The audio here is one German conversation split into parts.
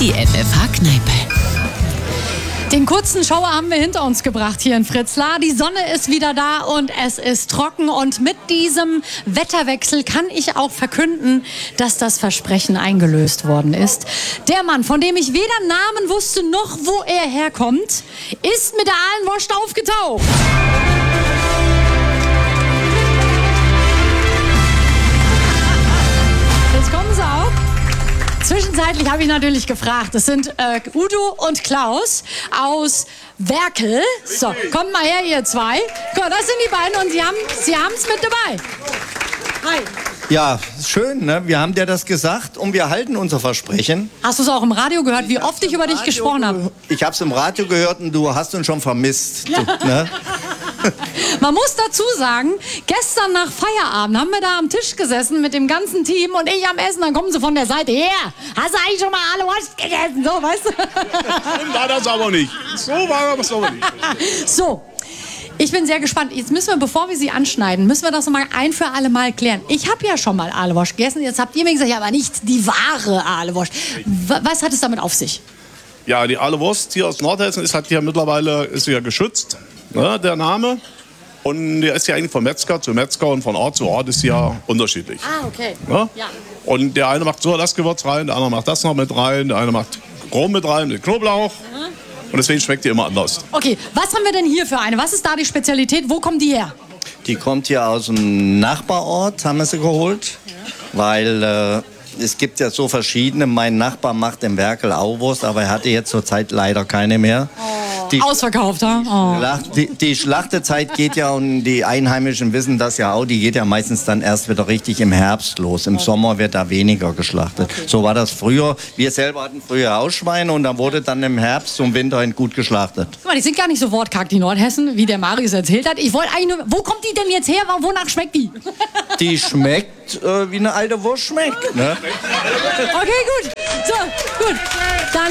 Die FFH-Kneipe. Den kurzen Schauer haben wir hinter uns gebracht hier in Fritzlar. Die Sonne ist wieder da und es ist trocken. Und mit diesem Wetterwechsel kann ich auch verkünden, dass das Versprechen eingelöst worden ist. Der Mann, von dem ich weder Namen wusste noch wo er herkommt, ist mit der Ahlenwurst aufgetaucht. Jetzt kommen sie auch. Zwischenzeitlich habe ich natürlich gefragt. Es sind Udo und Klaus aus Werkel. So, kommt mal her, ihr zwei. Guck, das sind die beiden und sie haben es mit dabei. Hi. Ja, schön, ne? Wir haben dir das gesagt und wir halten unser Versprechen. Hast du es auch im Radio gehört, wie oft ich über dich gesprochen habe? Ich habe es im Radio gehört und du hast uns schon vermisst. Ja. Du, ne? Man muss dazu sagen, gestern nach Feierabend haben wir da am Tisch gesessen mit dem ganzen Team und ich am Essen, dann kommen sie von der Seite her. Hast du eigentlich schon mal Ahlenwurst gegessen? So, weißt du? So war das aber nicht. So war das aber nicht. So. Ich bin sehr gespannt. Jetzt müssen wir, bevor wir sie anschneiden, müssen wir das noch mal ein für alle Mal klären. Ich habe ja schon mal Ahlenwurst gegessen. Jetzt habt ihr mir gesagt, ja, aber nicht die wahre Ahlenwurst. Was hat es damit auf sich? Ja, die Ahlenwurst hier aus Nordhessen ist ja mittlerweile geschützt, ne, der Name. Und der ist ja eigentlich von Metzger zu Metzger und von Ort zu Ort ist ja unterschiedlich. Ah, okay. Ne? Ja. Und der eine macht so das Gewürz rein, der andere macht das noch mit rein, der eine macht Rum mit rein, mit Knoblauch. Und deswegen schmeckt die immer anders. Okay, was haben wir denn hier für eine? Was ist da die Spezialität? Wo kommt die her? Die kommt hier aus dem Nachbarort, haben wir sie geholt. Ja. Weil es gibt ja so verschiedene. Mein Nachbar macht im Werkel auch Wurst, aber er hatte jetzt zurzeit leider keine mehr. Ausverkauft, ha? Oh. Die Schlachtezeit geht ja, und die Einheimischen wissen das ja auch, die geht ja meistens dann erst wieder richtig im Herbst los. Im Sommer wird da weniger geschlachtet. Okay. So war das früher. Wir selber hatten früher Hausschweine und dann wurde dann im Herbst und Winter gut geschlachtet. Guck mal, die sind gar nicht so wortkarg, die Nordhessen, wie der Marius erzählt hat. Ich wollte eigentlich nur, wo kommt die denn jetzt her? Wonach schmeckt die? Die schmeckt, wie eine alte Wurst schmeckt. Ne? Okay, gut. So, gut. Dann,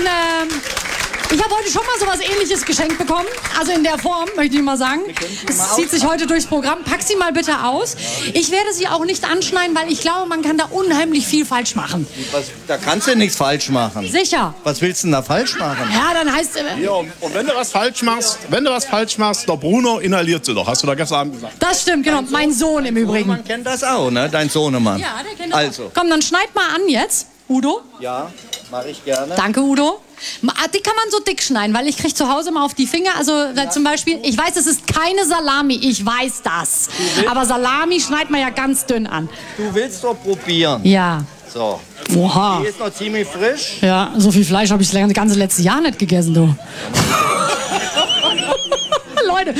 ich habe heute schon mal sowas Ähnliches geschenkt bekommen. Also in der Form, möchte ich mal sagen. Es zieht sich heute durchs Programm. Pack sie mal bitte aus. Ich werde sie auch nicht anschneiden, weil ich glaube, man kann da unheimlich viel falsch machen. Da kannst du nichts falsch machen. Sicher. Was willst du denn da falsch machen? Ja, dann heißt ja, und wenn du was falsch machst, der Bruno inhaliert sie doch. Hast du da gestern Abend gesagt? Das stimmt, genau. Mein Sohn im Übrigen. Man kennt das auch, ne? Dein Sohnemann. Ja, der kennt das also. Komm, dann schneid mal an jetzt. Udo? Ja, mache ich gerne. Danke, Udo. Die kann man so dick schneiden, weil ich kriege zu Hause mal auf die Finger. Also zum Beispiel, ich weiß, es ist keine Salami, ich weiß das. Aber Salami schneidet man ja ganz dünn an. Du willst doch probieren. Ja. So. Oha. Die ist noch ziemlich frisch. Ja, so viel Fleisch habe ich das ganze letzte Jahr nicht gegessen, du. Leute.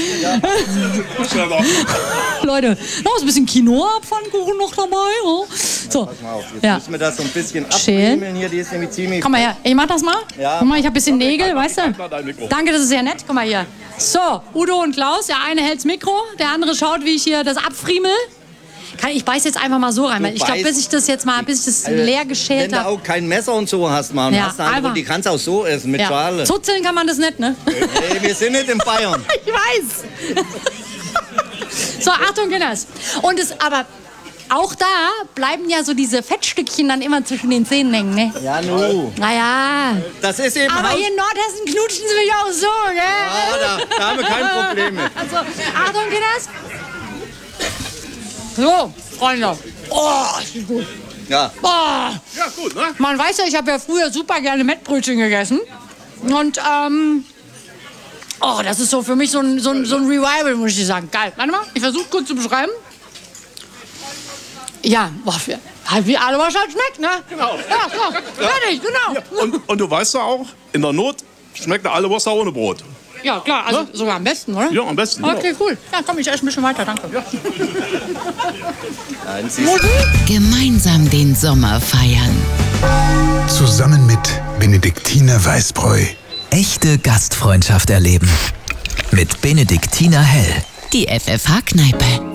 Leute, noch ein bisschen Quinoa-Pfannkuchen noch dabei. Oh. So. Pass mal auf, jetzt müssen wir das so ein bisschen abschälen. Hier, die ist nämlich ziemlich... Komm mal her, ich mach das mal. Ja. Guck mal, ich habe ein bisschen Nägel, weißt du? Danke, das ist sehr nett. Guck mal hier. So, Udo und Klaus, der eine hält's Mikro, der andere schaut, wie ich hier das abfriemel. Ich beiß jetzt einfach mal so rein, weil ich glaube, bis ich das leer geschält habe. Wenn du auch kein Messer und so hast, man, ja, hast du andere, die kannst du auch so essen, mit Schale. Zuzeln kann man das nicht, ne? Nee, wir sind nicht in Bayern. Ich weiß. So, Achtung, Kinders. Und aber auch da bleiben ja so diese Fettstückchen dann immer zwischen den Zähnen hängen, ne? Ja, nu. Naja. Das ist eben aber hier in Nordhessen knutschen sie mich auch so, ne? Ja, da haben wir kein Problem mit. Also, Achtung, Kinders. So, Freunde. Oh, ist gut. Ja. Oh. Ja, gut, ne? Man weiß ja, ich habe ja früher super gerne Mettbrötchen gegessen. Und, das ist so für mich so ein Revival, muss ich sagen. Geil. Warte mal, ich versuche kurz zu beschreiben. Ja, halt wie Ahlenwurst halt schmeckt, ne? Genau. Ja, so. Fertig, genau. Ja, und du weißt ja auch, in der Not schmeckt eine Ahlenwurst auch ohne Brot. Ja, klar, also sogar am besten, oder? Ja, am besten. Okay, cool. Ja, komm, ich esse ein bisschen weiter, danke. Ja. Gemeinsam den Sommer feiern. Zusammen mit Benediktiner Weißbräu. Echte Gastfreundschaft erleben. Mit Benediktiner Hell. Die FFH-Kneipe.